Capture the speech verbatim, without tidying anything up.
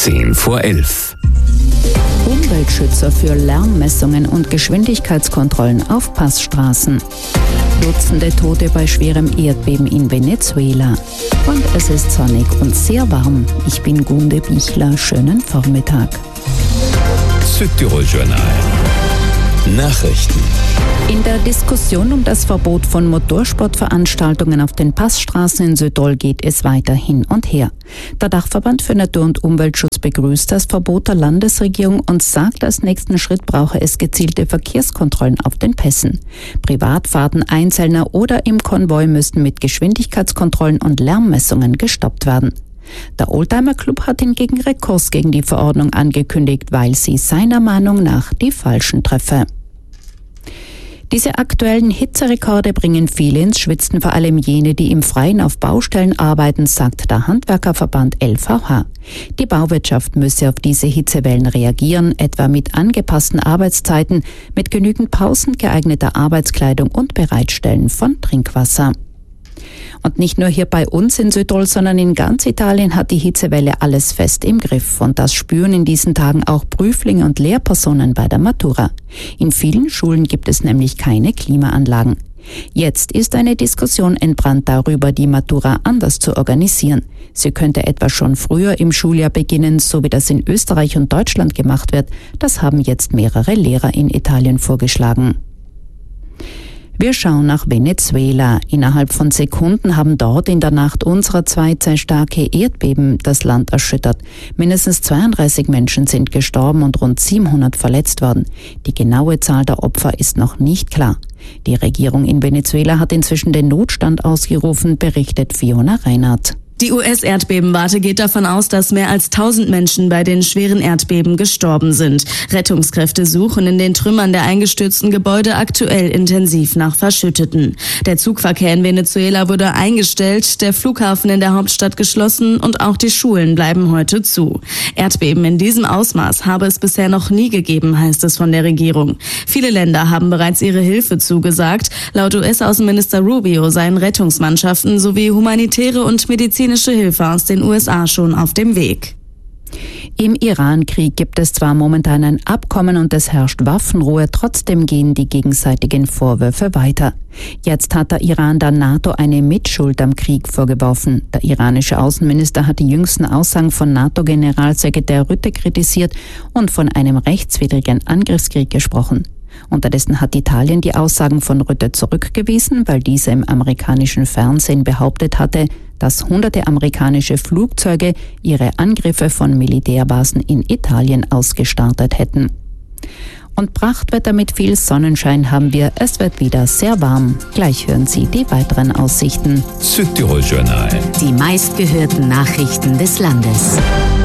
Zehn vor elf. Umweltschützer für Lärmmessungen und Geschwindigkeitskontrollen auf Passstraßen. Dutzende Tote bei schwerem Erdbeben in Venezuela. Und es ist sonnig und sehr warm. Ich bin Gunde Bichler. Schönen Vormittag. Südtirol Journal. Nachrichten. In der Diskussion um das Verbot von Motorsportveranstaltungen auf den Passstraßen in Südtirol geht es weiter hin und her. Der Dachverband für Natur- und Umweltschutz begrüßt das Verbot der Landesregierung und sagt, als nächsten Schritt brauche es gezielte Verkehrskontrollen auf den Pässen. Privatfahrten einzelner oder im Konvoi müssten mit Geschwindigkeitskontrollen und Lärmmessungen gestoppt werden. Der Oldtimer Club hat hingegen Rekurs gegen die Verordnung angekündigt, weil sie seiner Meinung nach die falschen treffe. Diese aktuellen Hitzerekorde bringen viele ins Schwitzen, vor allem jene, die im Freien auf Baustellen arbeiten, sagt der Handwerkerverband L V H. Die Bauwirtschaft müsse auf diese Hitzewellen reagieren, etwa mit angepassten Arbeitszeiten, mit genügend Pausen, geeigneter Arbeitskleidung und Bereitstellen von Trinkwasser. Und nicht nur hier bei uns in Südtirol, sondern in ganz Italien hat die Hitzewelle alles fest im Griff. Und das spüren in diesen Tagen auch Prüflinge und Lehrpersonen bei der Matura. In vielen Schulen gibt es nämlich keine Klimaanlagen. Jetzt ist eine Diskussion entbrannt darüber, die Matura anders zu organisieren. Sie könnte etwa schon früher im Schuljahr beginnen, so wie das in Österreich und Deutschland gemacht wird. Das haben jetzt mehrere Lehrer in Italien vorgeschlagen. Wir schauen nach Venezuela. Innerhalb von Sekunden haben dort in der Nacht unserer Zeit sehr starke Erdbeben das Land erschüttert. Mindestens zweiunddreißig Menschen sind gestorben und rund siebenhundert verletzt worden. Die genaue Zahl der Opfer ist noch nicht klar. Die Regierung in Venezuela hat inzwischen den Notstand ausgerufen, berichtet Fiona Reinhardt. Die U S-Erdbebenwarte geht davon aus, dass mehr als tausend Menschen bei den schweren Erdbeben gestorben sind. Rettungskräfte suchen in den Trümmern der eingestürzten Gebäude aktuell intensiv nach Verschütteten. Der Zugverkehr in Venezuela wurde eingestellt, der Flughafen in der Hauptstadt geschlossen und auch die Schulen bleiben heute zu. Erdbeben in diesem Ausmaß habe es bisher noch nie gegeben, heißt es von der Regierung. Viele Länder haben bereits ihre Hilfe zugesagt. Laut U S-Außenminister Rubio seien Rettungsmannschaften sowie humanitäre und medizinische Hilfe aus den U S A schon auf dem Weg. Im Iran-Krieg gibt es zwar momentan ein Abkommen und es herrscht Waffenruhe, trotzdem gehen die gegenseitigen Vorwürfe weiter. Jetzt hat der Iran der NATO eine Mitschuld am Krieg vorgeworfen. Der iranische Außenminister hat die jüngsten Aussagen von NATO-Generalsekretär Rutte kritisiert und von einem rechtswidrigen Angriffskrieg gesprochen. Unterdessen hat Italien die Aussagen von Rutte zurückgewiesen, weil dieser im amerikanischen Fernsehen behauptet hatte, dass hunderte amerikanische Flugzeuge ihre Angriffe von Militärbasen in Italien ausgestartet hätten. Und Prachtwetter mit viel Sonnenschein haben wir. Es wird wieder sehr warm. Gleich hören Sie die weiteren Aussichten. Südtirol Journal. Die meistgehörten Nachrichten des Landes.